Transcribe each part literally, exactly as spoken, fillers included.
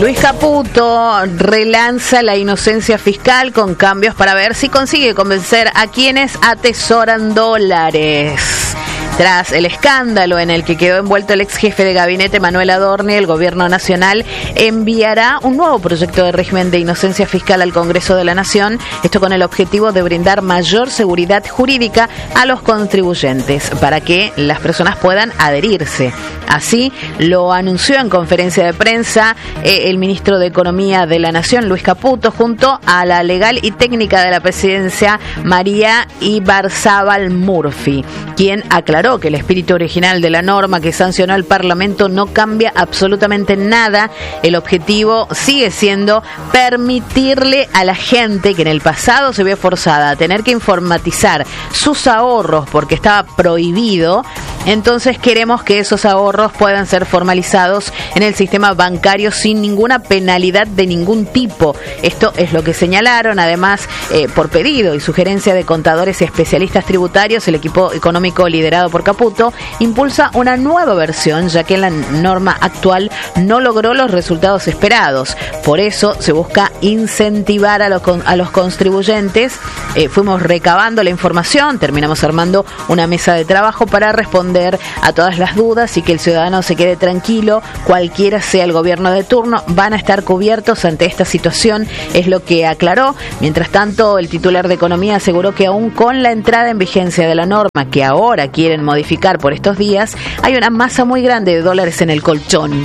Luis Caputo relanza la inocencia fiscal con cambios para ver si consigue convencer a quienes atesoran dólares. Tras el escándalo en el que quedó envuelto el ex jefe de gabinete Manuel Adorni, el gobierno nacional enviará un nuevo proyecto de régimen de inocencia fiscal al Congreso de la Nación, esto con el objetivo de brindar mayor seguridad jurídica a los contribuyentes para que las personas puedan adherirse. Así lo anunció en conferencia de prensa eh, el ministro de Economía de la Nación, Luis Caputo, junto a la legal y técnica de la presidencia, María Ibarzábal Murphy, quien aclaró que el espíritu original de la norma que sancionó el Parlamento no cambia absolutamente nada. El objetivo sigue siendo permitirle a la gente que en el pasado se vio forzada a tener que informatizar sus ahorros porque estaba prohibido. Entonces queremos que esos ahorros puedan ser formalizados en el sistema bancario sin ninguna penalidad de ningún tipo. Esto es lo que señalaron. Además, eh, por pedido y sugerencia de contadores y especialistas tributarios, el equipo económico liderado por Caputo impulsa una nueva versión, ya que la norma actual no logró los resultados esperados. Por eso se busca incentivar a los, a los contribuyentes. Eh, fuimos recabando la información, terminamos armando una mesa de trabajo para responder a todas las dudas y que el ciudadano se quede tranquilo, cualquiera sea el gobierno de turno, van a estar cubiertos ante esta situación, es lo que aclaró. Mientras tanto, el titular de Economía aseguró que aún con la entrada en vigencia de la norma que ahora quieren modificar por estos días, hay una masa muy grande de dólares en el colchón.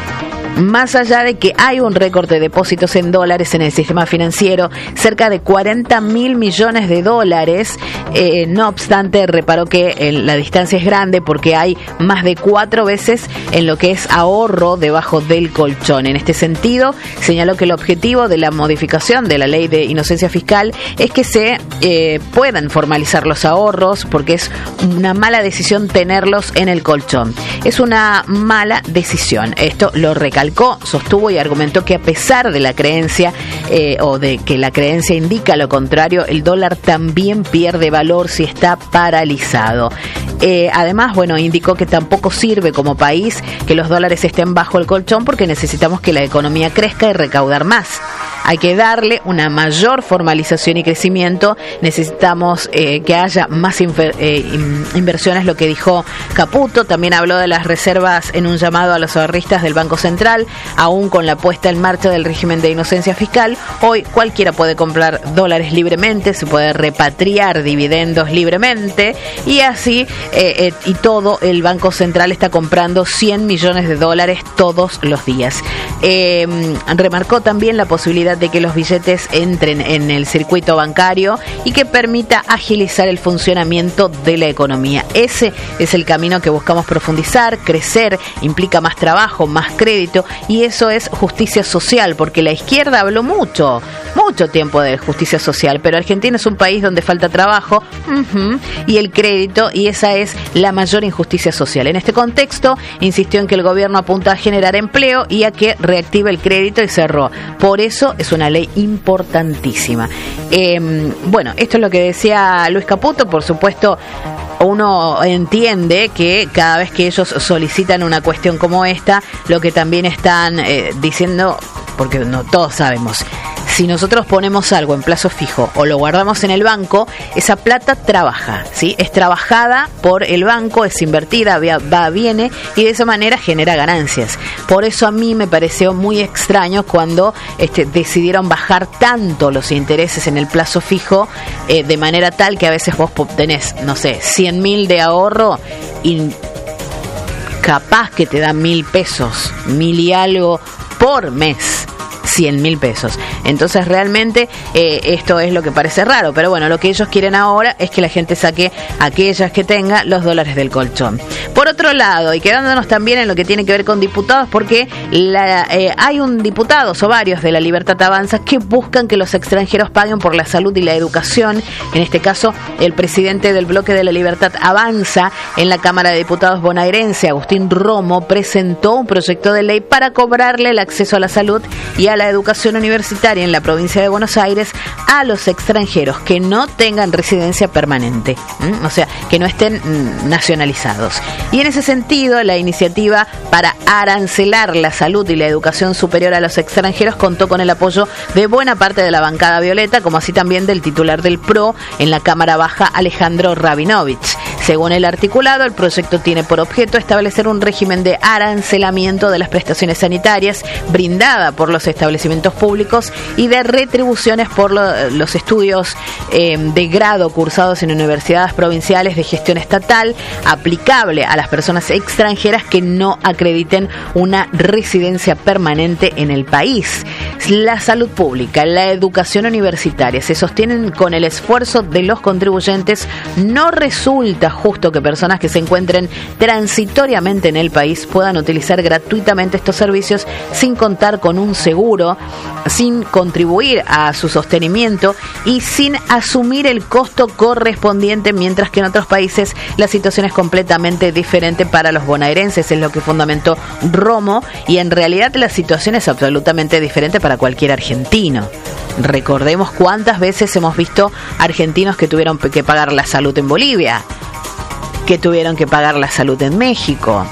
Más allá de que hay un récord de depósitos en dólares en el sistema financiero, cerca de cuarenta mil millones de dólares, eh, no obstante, reparó que el, la distancia es grande porque hay más de cuatro veces en lo que es ahorro debajo del colchón. En este sentido, señaló que el objetivo de la modificación de la ley de inocencia fiscal es que se eh, puedan formalizar los ahorros, porque es una mala decisión tenerlos en el colchón. Es una mala decisión. Esto lo recalcó. Sostuvo y argumentó que a pesar de la creencia eh, o de que la creencia indica lo contrario, el dólar también pierde valor si está paralizado. Eh, además, bueno, indicó que tampoco sirve como país que los dólares estén bajo el colchón porque necesitamos que la economía crezca y recaudar más. Hay que darle una mayor formalización y crecimiento. Necesitamos eh, que haya más infer, eh, inversiones, lo que dijo Caputo. También habló de las reservas en un llamado a los ahorristas del Banco Central. Aún con la puesta en marcha del régimen de inocencia fiscal, hoy cualquiera puede comprar dólares libremente, se puede repatriar dividendos libremente y así, eh, eh, y todo el Banco Central está comprando cien millones de dólares todos los días. Eh, remarcó también la posibilidad de que los billetes entren en el circuito bancario y que permita agilizar el funcionamiento de la economía. Ese es el camino que buscamos profundizar, crecer, implica más trabajo, más crédito, y eso es justicia social, porque la izquierda habló mucho, mucho tiempo de justicia social, pero Argentina es un país donde falta trabajo uh-huh, y el crédito, y esa es la mayor injusticia social. En este contexto, insistió en que el gobierno apunta a generar empleo y a que reactive el crédito y cerró. Por eso es una ley importantísima. Eh, bueno, esto es lo que decía Luis Caputo. Por supuesto, uno entiende que cada vez que ellos solicitan una cuestión como esta, lo que también están eh, diciendo, porque no todos sabemos, si nosotros ponemos algo en plazo fijo o lo guardamos en el banco, esa plata trabaja, ¿sí? Es trabajada por el banco, es invertida, va, viene, y de esa manera genera ganancias. Por eso a mí me pareció muy extraño cuando este, decidieron bajar tanto los intereses en el plazo fijo, eh, de manera tal que a veces vos tenés, no sé, cien mil de ahorro y capaz que te da mil pesos, mil y algo por mes. cien mil pesos. Entonces realmente eh, esto es lo que parece raro, pero bueno, lo que ellos quieren ahora es que la gente saque aquellas que tenga los dólares del colchón. Por otro lado, y quedándonos también en lo que tiene que ver con diputados, porque la, eh, hay un diputados o varios de La Libertad Avanza que buscan que los extranjeros paguen por la salud y la educación. En este caso, el presidente del bloque de La Libertad Avanza en la Cámara de Diputados bonaerense, Agustín Romo, presentó un proyecto de ley para cobrarle el acceso a la salud y a la la educación universitaria en la provincia de Buenos Aires a los extranjeros que no tengan residencia permanente, ¿m? O sea, que no estén mm, nacionalizados. Y en ese sentido, la iniciativa para arancelar la salud y la educación superior a los extranjeros contó con el apoyo de buena parte de la bancada violeta, como así también del titular del P R O en la Cámara Baja, Alejandro Rabinovich. Según el articulado, el proyecto tiene por objeto establecer un régimen de arancelamiento de las prestaciones sanitarias brindada por los establecimientos públicos y de retribuciones por lo, los estudios eh, de grado cursados en universidades provinciales de gestión estatal, aplicable a las personas extranjeras que no acrediten una residencia permanente en el país. La salud pública, la educación universitaria se sostienen con el esfuerzo de los contribuyentes. No resulta justo que personas que se encuentren transitoriamente en el país puedan utilizar gratuitamente estos servicios sin contar con un seguro, sin contribuir a su sostenimiento y sin asumir el costo correspondiente, mientras que en otros países la situación es completamente diferente para los bonaerenses, es lo que fundamentó Romo, y en realidad la situación es absolutamente diferente para cualquier argentino. Recordemos cuántas veces hemos visto argentinos que tuvieron que pagar la salud en Bolivia, que tuvieron que pagar la salud en México.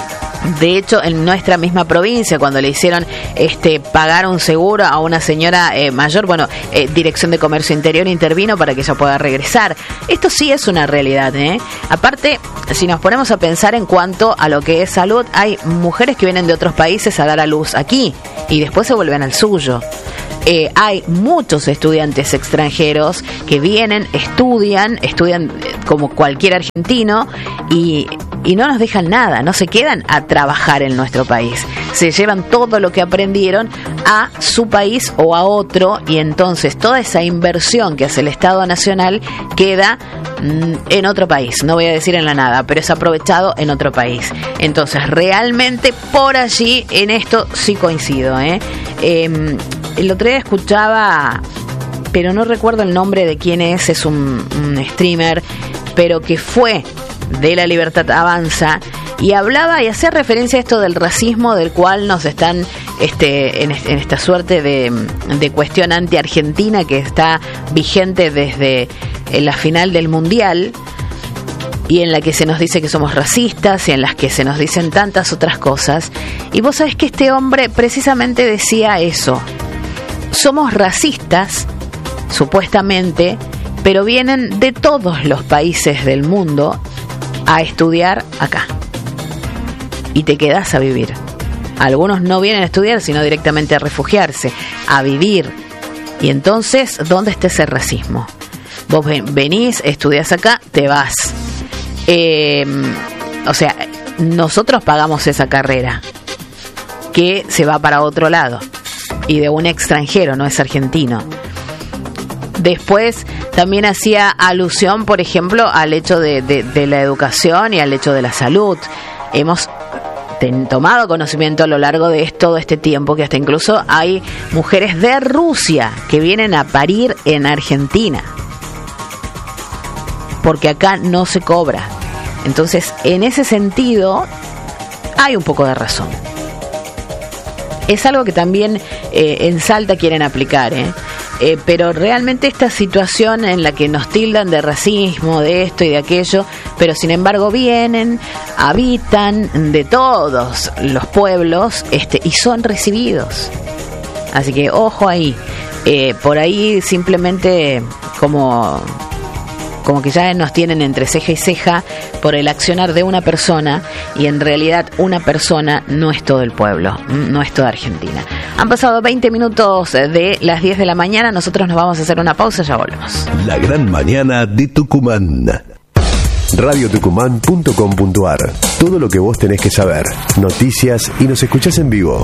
De hecho, en nuestra misma provincia, cuando le hicieron este pagar un seguro a una señora eh, mayor, bueno, eh, Dirección de Comercio Interior intervino para que ella pueda regresar. Esto sí es una realidad, ¿eh? Aparte, si nos ponemos a pensar en cuanto a lo que es salud, hay mujeres que vienen de otros países a dar a luz aquí y después se vuelven al suyo. Eh, hay muchos estudiantes extranjeros que vienen, estudian, estudian eh, como cualquier argentino y, y no nos dejan nada, no se quedan a trabajar en nuestro país. Se llevan todo lo que aprendieron a su país o a otro, y entonces toda esa inversión que hace el Estado Nacional queda mm, en otro país. No voy a decir en la nada, pero es aprovechado en otro país. Entonces, realmente por allí en esto sí coincido, ¿eh? Eh, el otro día escuchaba, pero no recuerdo el nombre de quién es, es un, un streamer, pero que fue de La Libertad Avanza, y hablaba y hacía referencia a esto del racismo del cual nos están este, en, en esta suerte de, de cuestión anti-argentina que está vigente desde la final del Mundial, y en la que se nos dice que somos racistas y en las que se nos dicen tantas otras cosas. Y vos sabés que este hombre precisamente decía eso: somos racistas, supuestamente, pero vienen de todos los países del mundo a estudiar acá. Y te quedás a vivir. Algunos no vienen a estudiar, sino directamente a refugiarse, a vivir. Y entonces, ¿dónde está ese racismo? Vos venís, estudiás acá, te vas. Eh, o sea, nosotros pagamos esa carrera que se va para otro lado y de un extranjero, no es argentino. Después también hacía alusión, por ejemplo, al hecho de, de, de la educación y al hecho de la salud. Hemos ten, tomado conocimiento a lo largo de todo este tiempo que hasta incluso hay mujeres de Rusia que vienen a parir en Argentina, porque acá no se cobra. Entonces, en ese sentido, hay un poco de razón. Es algo que también eh, en Salta quieren aplicar, ¿eh? Eh, pero realmente esta situación en la que nos tildan de racismo, de esto y de aquello, pero sin embargo vienen, habitan de todos los pueblos este, y son recibidos. Así que ojo ahí. Eh, por ahí simplemente como... como que ya nos tienen entre ceja y ceja por el accionar de una persona, y en realidad una persona no es todo el pueblo, no es toda Argentina. Han pasado veinte minutos de las diez de la mañana, nosotros nos vamos a hacer una pausa, ya volvemos. La gran mañana de Tucumán. radio tucumán punto com punto a r. Todo lo que vos tenés que saber, noticias, y nos escuchás en vivo.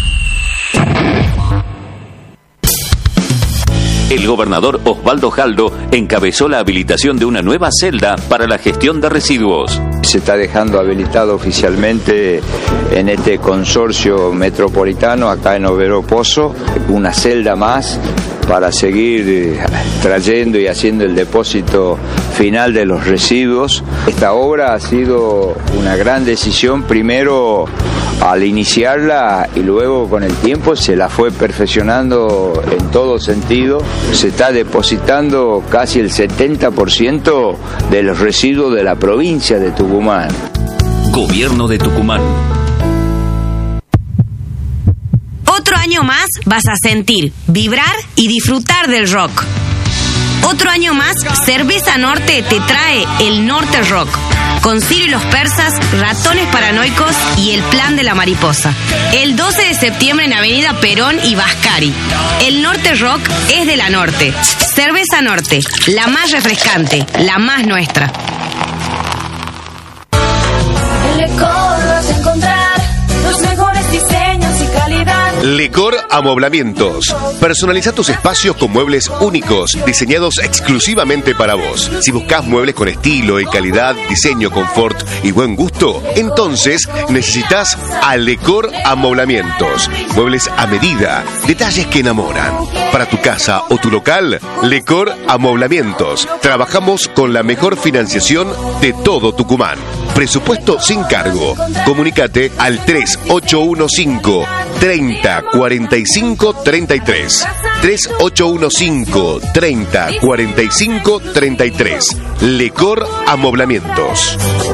El gobernador Osvaldo Jaldo encabezó la habilitación de una nueva celda para la gestión de residuos. Se está dejando habilitado oficialmente en este consorcio metropolitano, acá en Overo Pozo, una celda más para seguir eh, trayendo y haciendo el depósito final de los residuos. Esta obra ha sido una gran decisión, primero al iniciarla y luego con el tiempo se la fue perfeccionando en todo sentido. Se está depositando casi el setenta por ciento de los residuos de la provincia de Tucumán. Gobierno de Tucumán. Otro año más vas a sentir, vibrar y disfrutar del rock. Otro año más, Cerveza Norte te trae el Norte Rock, con Ciro y los Persas, Ratones Paranoicos y El Plan de la Mariposa. El doce de septiembre en Avenida Perón y Vascari. El Norte Rock es de la Norte. Cerveza Norte, la más refrescante, la más nuestra. En Lecor vas a encontrar los mejores diseños y calidad. Lecor Amoblamientos. Personaliza tus espacios con muebles únicos, diseñados exclusivamente para vos. Si buscas muebles con estilo y calidad, diseño, confort y buen gusto, entonces necesitas a Lecor Amoblamientos. Muebles a medida, detalles que enamoran. Para tu casa o tu local, Lecor Amoblamientos. Trabajamos con la mejor financiación de todo Tucumán. Presupuesto sin cargo. Comunícate al tres ocho uno cinco, treinta, cuarenta y cinco, treinta y tres. tres ocho uno cinco, treinta, cuarenta y cinco, treinta y tres. Lecor Amoblamientos.